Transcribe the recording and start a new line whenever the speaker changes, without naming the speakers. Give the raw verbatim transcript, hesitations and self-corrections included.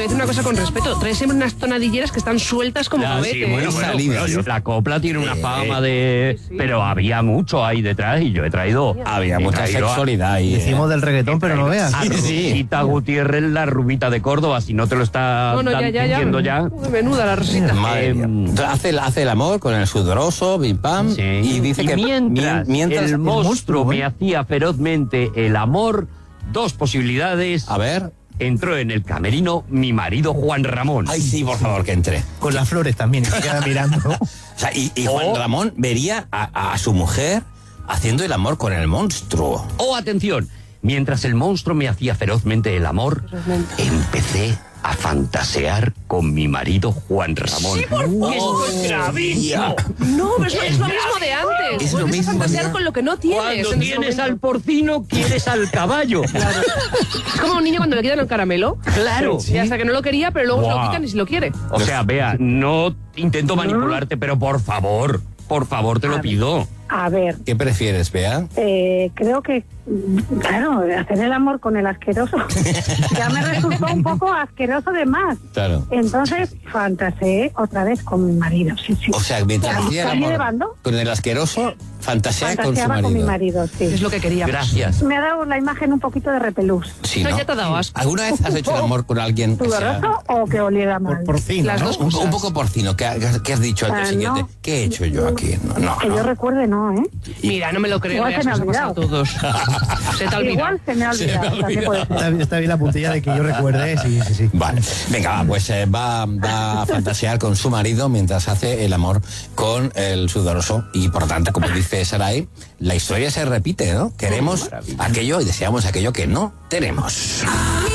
voy a decir una cosa con respeto. Trae siempre unas tonadilleras que están sueltas como
Ya,
cohetes.
sí, bueno, bueno, pero yo- la copla tiene una fama de...
Sí, sí.
Pero había mucho ahí detrás y yo he traído...
Había
he
mucha
traído a-
sexualidad ahí.
Decimos del reggaetón, pero no veas.
A Rosita Gutiérrez, la rubita de Córdoba, si no te lo está
No, no, ya,
dan-
ya, ya.
diciendo ya.
Uy, menuda la Rosita.
Madre mía.
Em,
Entonces, hace, el- hace el amor con el sudoroso, bim pam,
Sí.
y dice que
mientras,
mien- mientras
el monstruo
monstruo,
me
¿eh?
hacía ferozmente el amor, dos posibilidades.
A ver.
Entró en el camerino mi marido Juan Ramón.
Ay, sí, por favor, que entre.
Con las flores también, y se queda mirando.
O sea, y, y Juan
O-
Ramón vería a, a su mujer haciendo el amor con el monstruo.
Oh, atención, mientras el monstruo me hacía ferozmente el amor, empecé a fantasear con mi marido Juan Ramón.
Sí, por favor.
¡Esto es gravísimo!
No, pero es, es lo mismo de antes.
Es lo
Vuelves
mismo,
a fantasear
¿verdad?
con lo que no tienes.
Cuando
en ese
tienes al
momento.
porcino, quieres al caballo.
Es como un niño cuando le quitan el caramelo.
Claro.
Y hasta que no lo quería, pero luego se lo
Guau.
quitan y si lo quiere.
O sea, vea, no intento manipularte, pero por favor, por favor, te lo pido.
A ver,
¿Qué prefieres, Bea?
eh, creo que, mm, claro, hacer el amor con el asqueroso ya me resultó un poco asqueroso de más.
Claro.
Entonces, fantaseé otra vez con mi marido. Sí, sí.
O sea, mientras hacía el
¿Cambié de
amor
bando?
con el asqueroso, fantasea con su
Fantaseaba
marido.
con mi marido, sí.
Es lo que quería.
Gracias.
Me ha dado la imagen un poquito de repelús.
Sí,
No,
¿no?
ya te ha dado asco.
¿Alguna vez has hecho el amor con alguien que sea
¿Sudoroso o que oliera mal?
Por porcino,
Las
¿no?
dos
un,
cosas.
un poco porcino? ¿Qué, qué has dicho al día
Ah,
siguiente?
no.
¿Qué he hecho yo aquí? No, no,
Que yo
no.
recuerde, no, ¿eh?
Mira, no me lo creo.
Igual
ya
se me ha
nos ha pasado a
olvidado.
todos. Se te ha olvidado.
Igual se me ha olvidado. también puede ser.
Está, bien- está bien la puntilla de que yo recuerde, sí, sí, sí.
Vale, venga, va, pues eh, va, va a fantasear con su marido mientras hace el amor con el sudoroso y por tanto, como dice Sarai, la historia se repite, ¿no? Queremos aquello y deseamos aquello que no tenemos.